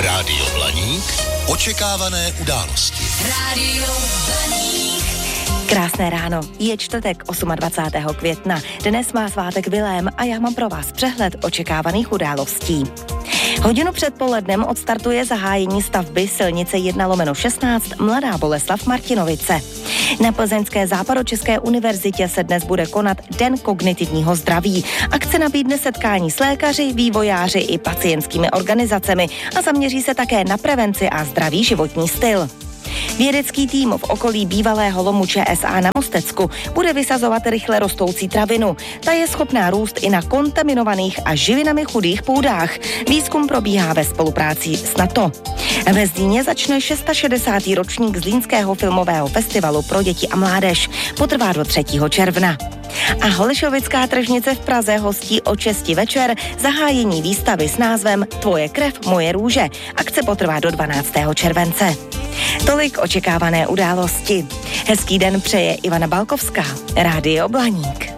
Rádio Blaník. Očekávané události. Rádio Blaník. Krásné ráno, je čtvrtek 28. května. Dnes má svátek Vilém a já mám pro vás přehled očekávaných událostí. Hodinu před polednem odstartuje zahájení stavby silnice 1/16 Mladá Boleslav-Martinovice. Na Plzeňské Západočeské univerzitě se dnes bude konat Den kognitivního zdraví. Akce nabídne setkání s lékaři, vývojáři i pacientskými organizacemi a zaměří se také na prevenci a zdravý životní styl. Vědecký tým v okolí bývalého lomu ČSA na Mostecku bude vysazovat rychle rostoucí travinu. Ta je schopná růst i na kontaminovaných a živinami chudých půdách. Výzkum probíhá ve spolupráci s NATO. Ve Zlíně začne 660. ročník Zlínského filmového festivalu pro děti a mládež. Potrvá do 3. června. A Holešovická tržnice v Praze hostí o 6 večer zahájení výstavy s názvem Tvoje krev, moje růže. Akce potrvá do 12. července. Tolik očekávané události. Hezký den přeje Ivana Balkovská, Rádio Blaník.